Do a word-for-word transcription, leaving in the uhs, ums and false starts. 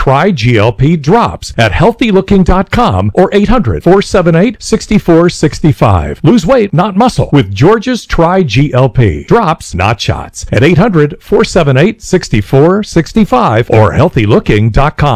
Try G L P Drops at healthy looking dot com or eight hundred, four seven eight, six four six five. Lose weight, not muscle, with George's Try G L P. Drops, not shots, at eight hundred, four seven eight, six four six five or healthy looking dot com.